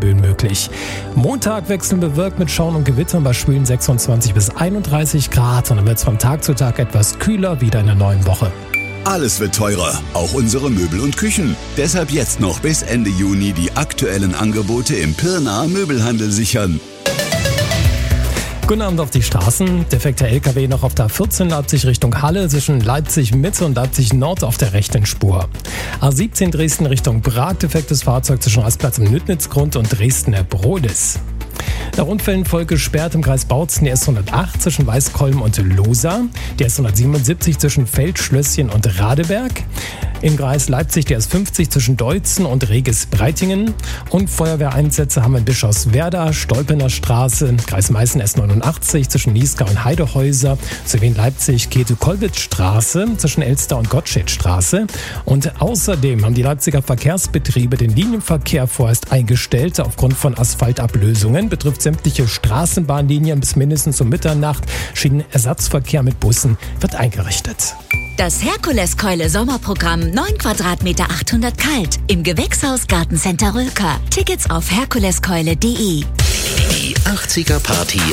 Sturmböen möglich. Montag wechseln bewölkt mit Schauern und Gewittern bei schwülen 26 bis 31 Grad und dann wird es von Tag zu Tag etwas kühler, wieder in der neuen Woche. Alles wird teurer, auch unsere Möbel und Küchen. Deshalb jetzt noch bis Ende Juni die aktuellen Angebote im Pirnaer Möbelhandel sichern. Guten Abend auf die Straßen. Defekter LKW noch auf der A14 Leipzig Richtung Halle, zwischen Leipzig Mitte und Leipzig Nord auf der rechten Spur. A17 Dresden Richtung Prag, defektes Fahrzeug zwischen Rastplatz im Nüttnitzgrund und Dresdner Brodis. Nach Unfällen voll gesperrt im Kreis Bautzen die S108 zwischen Weißkolm und Lohsa, die S177 zwischen Feldschlösschen und Radeberg, im Kreis Leipzig die S50 zwischen Deutzen und Reges-Breitingen und Feuerwehreinsätze haben wir in Bischofswerda, Stolpener Straße, Kreis Meißen S89 zwischen Niesgau und Heidehäuser sowie in Leipzig Käthe-Kollwitz-Straße zwischen Elster und Gottschedstraße. Und außerdem haben die Leipziger Verkehrsbetriebe den Linienverkehr vorerst eingestellt aufgrund von Asphaltablösungen. Betrifft sämtliche Straßenbahnlinien bis mindestens um Mitternacht. Schienenersatzverkehr mit Bussen wird eingerichtet. Das Herkuleskeule Sommerprogramm 9 Quadratmeter 800 kalt im Gewächshaus Gartencenter Rülker. Tickets auf herkuleskeule.de. Die 80er Party